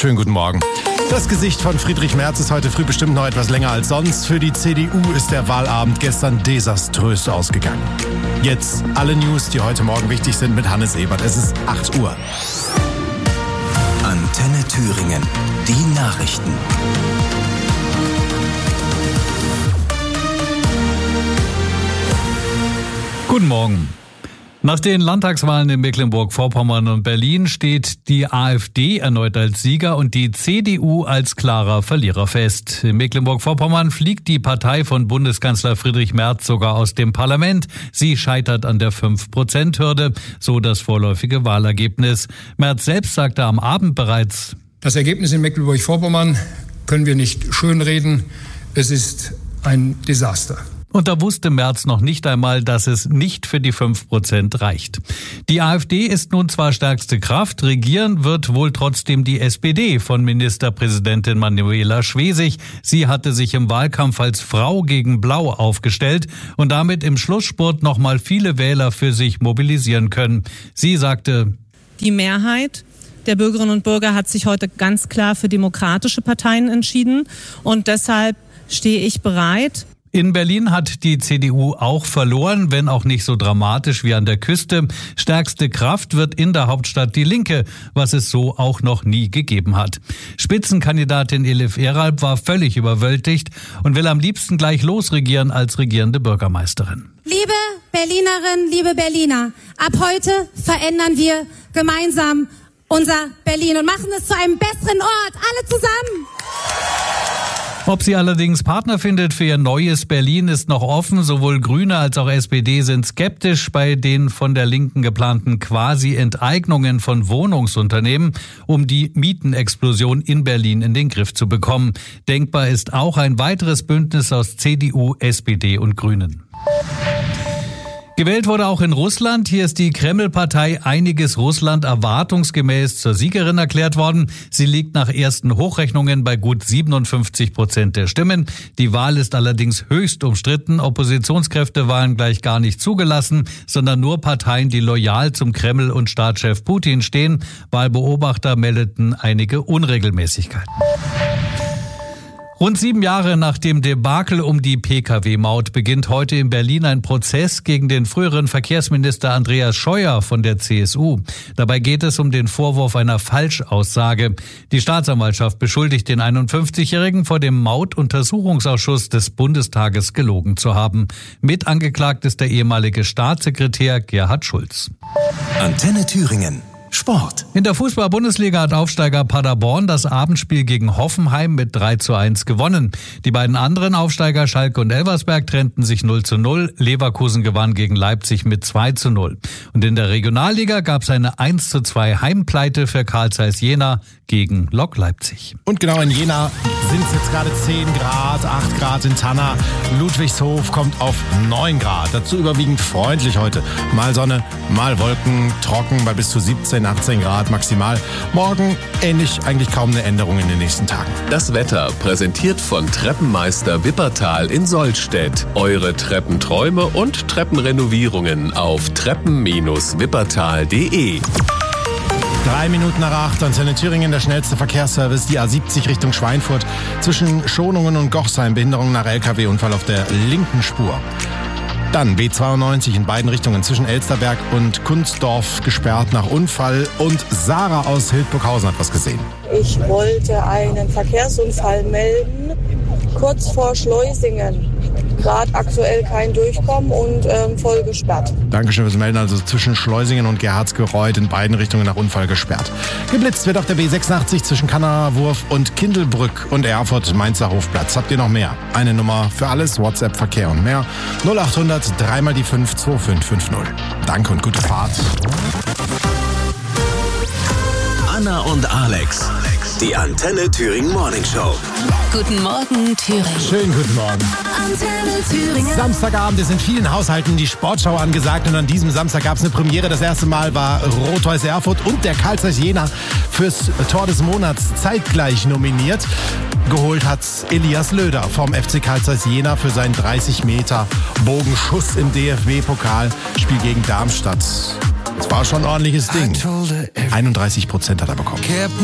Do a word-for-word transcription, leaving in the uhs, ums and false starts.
Schönen guten Morgen. Das Gesicht von Friedrich Merz ist heute früh bestimmt noch etwas länger als sonst. Für die C D U ist der Wahlabend gestern desaströs ausgegangen. Jetzt alle News, die heute Morgen wichtig sind, mit Hannes Ebert. Es ist acht Uhr. Antenne Thüringen. Die Nachrichten. Guten Morgen. Nach den Landtagswahlen in Mecklenburg-Vorpommern und Berlin steht die AfD erneut als Sieger und die C D U als klarer Verlierer fest. In Mecklenburg-Vorpommern fliegt die Partei von Bundeskanzler Friedrich Merz sogar aus dem Parlament. Sie scheitert an der fünf Prozent Hürde, so das vorläufige Wahlergebnis. Merz selbst sagte am Abend bereits: Das Ergebnis in Mecklenburg-Vorpommern können wir nicht schönreden. Es ist ein Desaster. Und da wusste Merz noch nicht einmal, dass es nicht für die fünf Prozent reicht. Die AfD ist nun zwar stärkste Kraft, regieren wird wohl trotzdem die S P D von Ministerpräsidentin Manuela Schwesig. Sie hatte sich im Wahlkampf als Frau gegen Blau aufgestellt und damit im Schlussspurt nochmal viele Wähler für sich mobilisieren können. Sie sagte: Die Mehrheit der Bürgerinnen und Bürger hat sich heute ganz klar für demokratische Parteien entschieden und deshalb stehe ich bereit. In Berlin hat die C D U auch verloren, wenn auch nicht so dramatisch wie an der Küste. Stärkste Kraft wird in der Hauptstadt die Linke, was es so auch noch nie gegeben hat. Spitzenkandidatin Elif Eralp war völlig überwältigt und will am liebsten gleich losregieren als regierende Bürgermeisterin. Liebe Berlinerinnen, liebe Berliner, ab heute verändern wir gemeinsam unser Berlin und machen es zu einem besseren Ort, alle zusammen. Ob sie allerdings Partner findet für ihr neues Berlin, ist noch offen. Sowohl Grüne als auch S P D sind skeptisch bei den von der Linken geplanten Quasi-Enteignungen von Wohnungsunternehmen, um die Mietenexplosion in Berlin in den Griff zu bekommen. Denkbar ist auch ein weiteres Bündnis aus C D U, S P D und Grünen. Gewählt wurde auch in Russland. Hier ist die Kreml-Partei Einiges Russland erwartungsgemäß zur Siegerin erklärt worden. Sie liegt nach ersten Hochrechnungen bei gut siebenundfünfzig Prozent der Stimmen. Die Wahl ist allerdings höchst umstritten. Oppositionskräfte waren gleich gar nicht zugelassen, sondern nur Parteien, die loyal zum Kreml und Staatschef Putin stehen. Wahlbeobachter meldeten einige Unregelmäßigkeiten. Rund sieben Jahre nach dem Debakel um die P K W-Maut beginnt heute in Berlin ein Prozess gegen den früheren Verkehrsminister Andreas Scheuer von der C S U. Dabei geht es um den Vorwurf einer Falschaussage. Die Staatsanwaltschaft beschuldigt den einundfünfzigjährigen vor dem Mautuntersuchungsausschuss des Bundestages gelogen zu haben. Mit angeklagt ist der ehemalige Staatssekretär Gerhard Schulz. Antenne Thüringen. Sport. In der Fußball-Bundesliga hat Aufsteiger Paderborn das Abendspiel gegen Hoffenheim mit drei zu eins gewonnen. Die beiden anderen Aufsteiger Schalke und Elversberg trennten sich null zu null. Leverkusen gewann gegen Leipzig mit zwei zu null. Und in der Regionalliga gab es eine eins zu zwei Heimpleite für Carl Zeiss Jena gegen Lok Leipzig. Und genau in Jena sind es jetzt gerade zehn Grad, acht Grad in Tanna. Ludwigshof kommt auf neun Grad. Dazu überwiegend freundlich heute. Mal Sonne, mal Wolken, trocken bei bis zu siebzehn, achtzehn Grad maximal. Morgen ähnlich, eigentlich kaum eine Änderung in den nächsten Tagen. Das Wetter präsentiert von Treppenmeister Wippertal in Sollstedt. Eure Treppenträume und Treppenrenovierungen auf treppen Bindestrich wippertal punkt de. Drei Minuten nach acht, Antenne Thüringen, der schnellste Verkehrsservice, die A siebzig Richtung Schweinfurt. Zwischen Schonungen und Gochsheim, Behinderung nach L K W-Unfall auf der linken Spur. Dann B zweiundneunzig in beiden Richtungen zwischen Elsterberg und Kunstdorf gesperrt nach Unfall. Und Sarah aus Hildburghausen hat was gesehen. Ich wollte einen Verkehrsunfall melden, kurz vor Schleusingen. Gerade aktuell kein Durchkommen und ähm, voll gesperrt. Dankeschön fürs Melden. Also zwischen Schleusingen und Gerhardsgereuth in beiden Richtungen nach Unfall gesperrt. Geblitzt wird auf der B sechsundachtzig zwischen Kannerwurf und Kindelbrück und Erfurt Mainzer Hofplatz. Habt ihr noch mehr? Eine Nummer für alles, WhatsApp, Verkehr und mehr. null achthundert, dreimal die fünf, zwei fünf fünf null. Danke und gute Fahrt. Anna und Alex. Die Antenne Thüringen Morning Show. Guten Morgen, Thüringen. Schönen guten Morgen. Antenne Thüringen. Samstagabend ist in vielen Haushalten die Sportschau angesagt und an diesem Samstag gab es eine Premiere. Das erste Mal war Rot-Weiß Erfurt und der Carl Zeiss Jena fürs Tor des Monats zeitgleich nominiert. Geholt hat's Elias Löder vom F C Carl Zeiss Jena für seinen dreißig Meter Bogenschuss im D F B-Pokal. Spiel gegen Darmstadt. Das war schon ein ordentliches Ding. einunddreißig Prozent hat er bekommen.